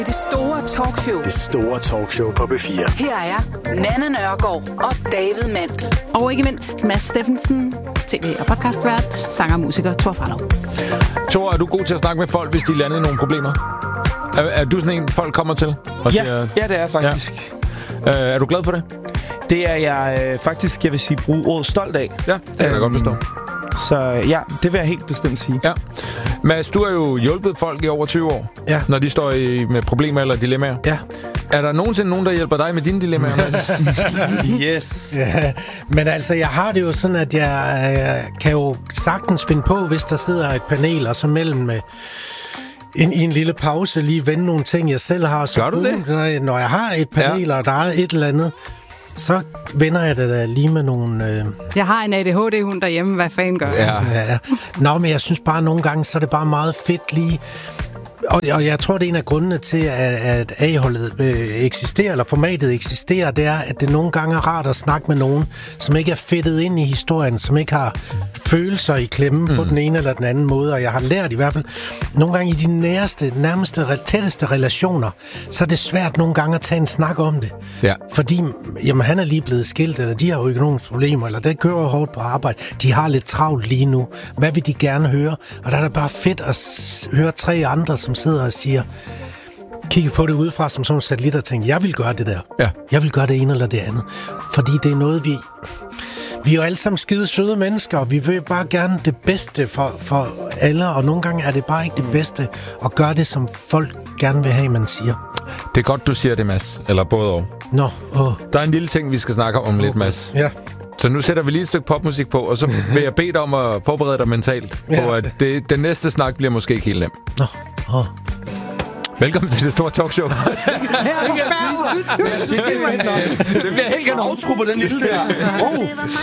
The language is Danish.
Det store talkshow. Det store talkshow på B4. Her er Nanna Nørgaard og David Mandel. Og ikke mindst Mads Steffensen, tv- og podcastvært, sanger og musiker Thor Farlov. Thor, er du god til at snakke med folk, hvis de lander i nogle problemer? Er du sådan en, folk kommer til? Og siger, ja, det er faktisk. Ja. Er du glad for det? Det er jeg faktisk, jeg vil sige, bruge ordet stolt af. Ja, det kan jeg godt forstå. Så ja, det vil jeg helt bestemt sige. Ja. Mads, du har jo hjulpet folk i over 20 år, når de står med problemer eller dilemmaer. Ja. Er der nogensinde nogen, der hjælper dig med dine dilemmaer, Mads? Yes. Ja, men altså, jeg har det jo sådan, at jeg kan jo sagtens finde på, hvis der sidder et panel, og så mellem i en lille pause lige vende nogle ting, jeg selv har. Så gør du det? Når jeg har et panel, og der er et eller andet, så vender jeg det da lige med nogle... Jeg har en ADHD-hund derhjemme, hvad fanden gør jeg? Ja. Nå, men jeg synes bare, nogle gange, så er det bare meget fedt lige... Og jeg tror, det er en af grundene til, at A-holdet eksisterer, eller formatet eksisterer, det er, at det nogle gange er rart at snakke med nogen, som ikke er fedtet ind i historien, som ikke har følelser i klemme på den ene eller den anden måde. Og jeg har lært i hvert fald, nogle gange i de nærmeste, tætteste relationer, så er det svært nogle gange at tage en snak om det. Ja. Fordi, jamen, han er lige blevet skilt, eller de har jo økonomiske problemer, eller det kører hårdt på arbejde. De har lidt travlt lige nu. Hvad vil de gerne høre? Og der er det bare fedt at høre tre andre, som sidder og siger, kigge på det udefra som sådan en satellit og tænke, jeg vil gøre det der. Ja. Jeg vil gøre det ene eller det andet. Fordi det er noget, vi er jo alle sammen skide søde mennesker, og vi vil bare gerne det bedste for alle, og nogle gange er det bare ikke det bedste at gøre det, som folk gerne vil have, man siger. Det er godt, du siger det, Mads. Eller både og. Nå, Der er en lille ting, vi skal snakke om lidt, Mads. Ja. Så nu sætter vi lige et stykke popmusik på, og så vil jeg bede dig om at forberede dig mentalt på, at den næste snak bliver måske ikke helt nem. Nå. Velkommen til det store talkshow. Det bliver helt kanon. Tro på den lille der.